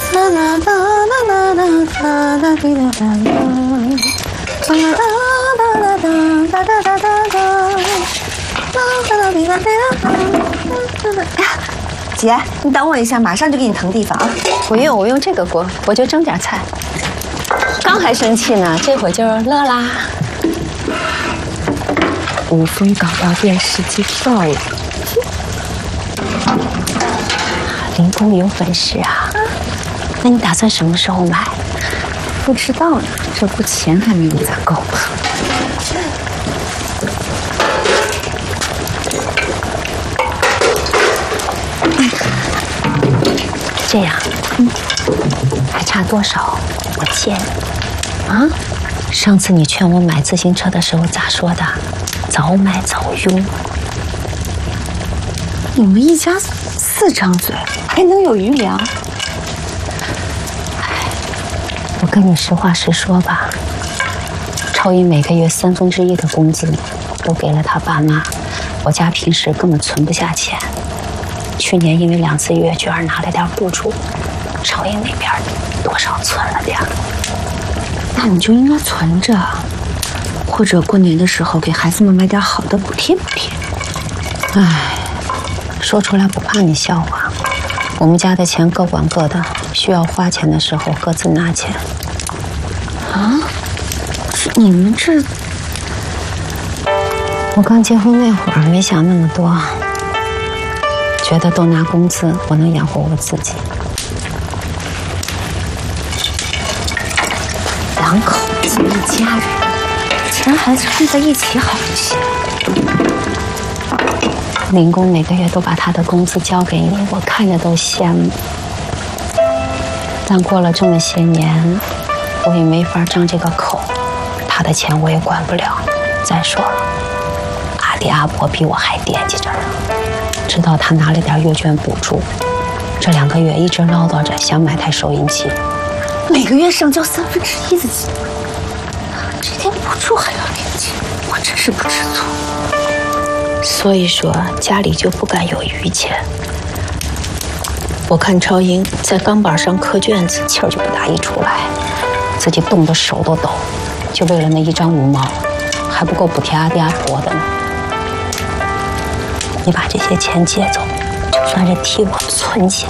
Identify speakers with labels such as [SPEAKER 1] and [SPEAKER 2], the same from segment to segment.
[SPEAKER 1] 姐，你等我一下，马上就给你腾地方啊！
[SPEAKER 2] 不用，我用这个锅，我就蒸点菜。刚还生气呢，这会儿就乐啦。无风搞到电视机爆了。林工有本事啊！那你打算什么时候买？
[SPEAKER 1] 不知道呢，这不钱还没有攒够。
[SPEAKER 2] 这样，还差多少？我借你。啊？上次你劝我买自行车的时候咋说的？早买早用。
[SPEAKER 1] 你们一家4张嘴，还能有余粮？
[SPEAKER 2] 我跟你实话实说吧，超英每个月1/3的工资都给了他爸妈，我家平时根本存不下钱。去年因为2次月券拿了点补助，超英那边多少存了点。
[SPEAKER 1] 那你就应该存着，或者过年的时候给孩子们买点好的补贴补贴。
[SPEAKER 2] 唉，说出来不怕你笑话，我们家的钱各管各的，需要花钱的时候各自拿钱。
[SPEAKER 1] 啊？你们这……
[SPEAKER 2] 我刚结婚那会儿没想那么多，觉得都拿工资，我能养活我自己。
[SPEAKER 1] 2口子一家人，钱还是放在一起好一些。
[SPEAKER 2] 林工每个月都把他的工资交给你，我看着都羡慕。但过了这么些年，我也没法张这个口，他的钱我也管不了。再说了，阿弟阿婆比我还惦记着呢，知道他拿了点月券补助，这2个月一直唠叨着想买台收音机，
[SPEAKER 1] 每个月上交1/3的钱，这点补助还要惦记，我真是不知足。
[SPEAKER 2] 所以说家里就不敢有余钱。我看超英在钢板上刻卷子，气儿就不大一出来，自己冻得手都抖，就为了那1张5毛，还不够补贴阿弟阿婆的呢。你把这些钱借走，就算是替我存钱。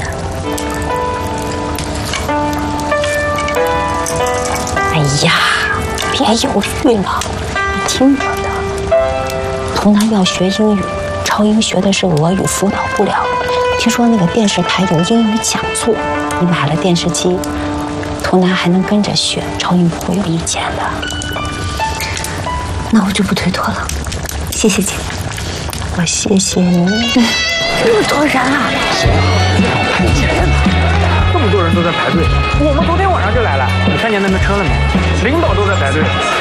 [SPEAKER 2] 哎呀，别犹豫了，你听我的。童楠要学英语，超英学的是俄语，辅导不了。听说那个电视台有英语讲座，你买了电视机，童楠还能跟着学，超英不会有意见的。
[SPEAKER 1] 那我就不推脱了，谢谢姐。
[SPEAKER 2] 我谢谢你。
[SPEAKER 1] 这么多人啊！
[SPEAKER 3] 我看你前面呢，这么多人都在排队。我们昨天晚上就来了，你看见那车了没？领导都在排队。